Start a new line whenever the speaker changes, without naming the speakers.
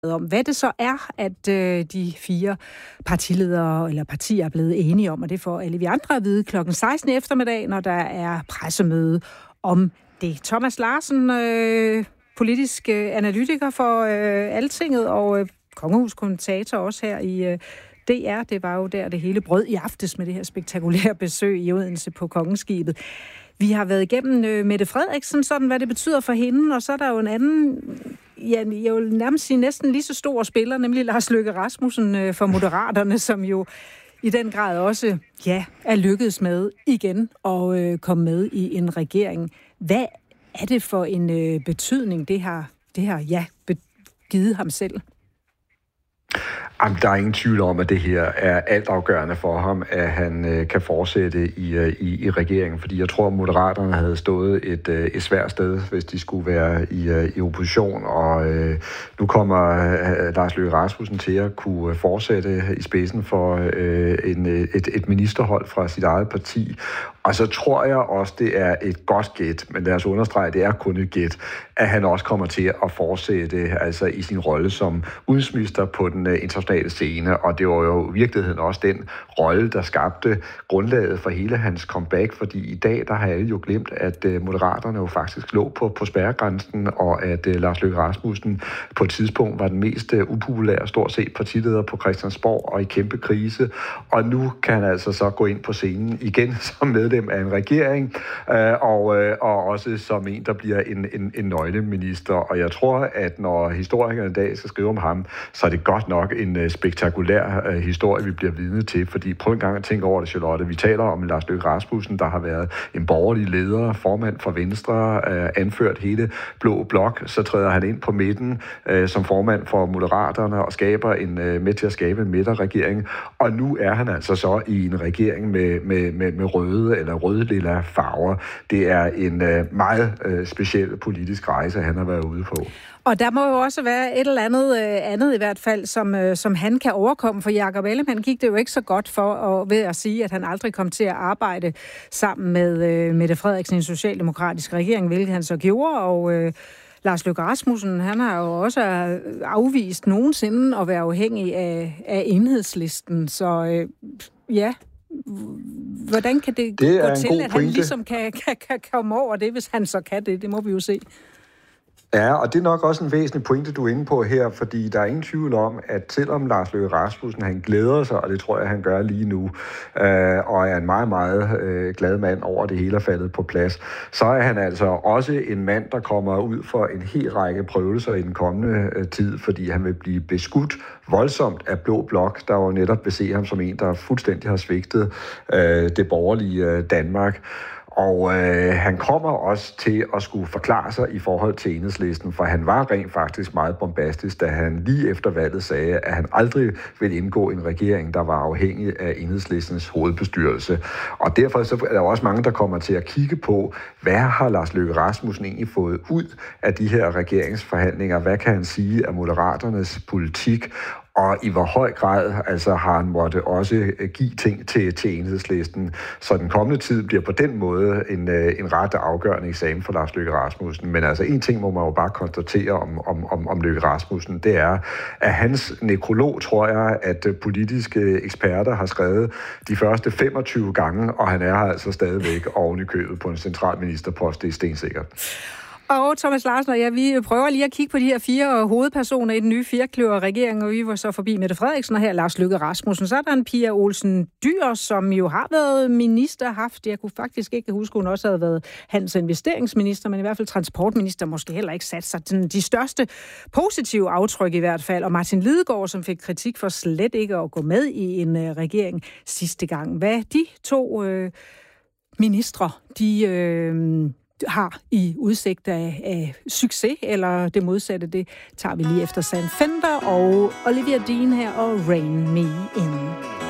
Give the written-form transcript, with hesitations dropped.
om, hvad det så er, at de 4 partiledere eller partier er blevet enige om, og det får alle vi andre at vide klokken 16 i eftermiddag, når der er pressemøde om det. Thomas Larsen, politisk analytiker for Altinget og kongehuskommentator også her i DR. Det var jo der, det hele brød i aftes med det her spektakulære besøg i Odense på Kongeskibet. Vi har været igennem Mette Frederiksen, sådan hvad det betyder for hende, og så er der jo en anden, ja, jeg vil nærmest sige næsten lige så stor spiller, nemlig Lars Løkke Rasmussen for Moderaterne, som jo i den grad også, ja, er lykkedes med igen at komme med i en regering. Hvad er det for en betydning, det har givet ham selv?
Jamen, der er ingen tvivl om, at det her er altafgørende for ham, at han kan fortsætte i regeringen. Fordi jeg tror, at Moderaterne havde stået et svært sted, hvis de skulle være i opposition. Og nu kommer Lars Løkke Rasmussen til at kunne fortsætte i spidsen for et ministerhold fra sit eget parti. Og så tror jeg også, det er et godt gæt, men lad os understrege, det er kun et gæt, at han også kommer til at fortsætte altså i sin rolle som udenrigsminister på den internationale scene. Og det var jo i virkeligheden også den rolle, der skabte grundlaget for hele hans comeback, fordi i dag, der har alle jo glemt, at Moderaterne jo faktisk lå på spærregrænsen, og at Lars Løkke Rasmussen på et tidspunkt var den mest upopulære, stort set partileder på Christiansborg og i kæmpe krise. Og nu kan han altså så gå ind på scenen igen som medlem af en regering, og også som en, der bliver en nøgleminister. Og jeg tror, at når historikerne i dag skal skrive om ham, så er det godt nok en spektakulær historie, vi bliver vidne til. Fordi prøv en gang at tænke over det, Charlotte. Vi taler om Lars Løkke Rasmussen, der har været en borgerlig leder, formand for Venstre, anført hele Blå Blok. Så træder han ind på midten som formand for Moderaterne og skaber med til at skabe en midterregering. Og nu er han altså så i en regering med røde eller røde-lilla farver. Det er en meget speciel politisk rejse, han har været ude på.
Og der må jo også være et eller andet i hvert fald, som han kan overkomme, for Jakob Ellemann gik det jo ikke så godt for ved at sige, at han aldrig kom til at arbejde sammen med Mette Frederiksen i en socialdemokratisk regering, hvilket han så gjorde, og Lars Løkke Rasmussen, han har jo også afvist nogensinde at være afhængig af Enhedslisten, så ja. Hvordan kan det gå til, at han ligesom kan komme over det, hvis han så kan det? Det må vi jo se.
Ja, og det er nok også en væsentlig pointe, du er inde på her, fordi der er ingen tvivl om, at selvom Lars Løkke Rasmussen, han glæder sig, og det tror jeg, han gør lige nu, og er en meget, meget glad mand over, det hele er faldet på plads, så er han altså også en mand, der kommer ud for en hel række prøvelser i den kommende tid, fordi han vil blive beskudt voldsomt af Blå Blok, der jo netop vil se ham som en, der fuldstændig har svigtet det borgerlige Danmark. Og han kommer også til at skulle forklare sig i forhold til Enhedslisten, for han var rent faktisk meget bombastisk, da han lige efter valget sagde, at han aldrig ville indgå en regering, der var afhængig af Enhedslistens hovedbestyrelse. Og derfor så er der også mange, der kommer til at kigge på, hvad har Lars Løkke Rasmussen egentlig fået ud af de her regeringsforhandlinger? Hvad kan han sige af Moderaternes politik? Og i hvor høj grad altså, har han måtte også give ting til Enhedslisten. Så den kommende tid bliver på den måde en ret afgørende eksamen for Lars Løkke Rasmussen. Men altså en ting må man jo bare konstatere om Løkke Rasmussen, det er, at hans nekrolog, tror jeg, at politiske eksperter har skrevet de første 25 gange, og han er altså stadigvæk oven i købet på en central ministerpost, det er stensikkert.
Og Thomas Larsen og jeg, vi prøver lige at kigge på de her 4 hovedpersoner i den nye firkløver-regering, og vi var så forbi Mette Frederiksen og her Lars Løkke Rasmussen. Så er der en Pia Olsen Dyhr, som jo har været minister, jeg kunne faktisk ikke huske, hun også havde været handels- og investeringsminister, men i hvert fald transportminister, måske heller ikke sat sig til de største positive aftryk i hvert fald. Og Martin Lidegaard, som fik kritik for slet ikke at gå med i en regering sidste gang. Hvad de 2 ministre, de har i udsigt af succes, eller det modsatte, det tager vi lige efter Sam Fender og Olivia Dean her og Rain Me In.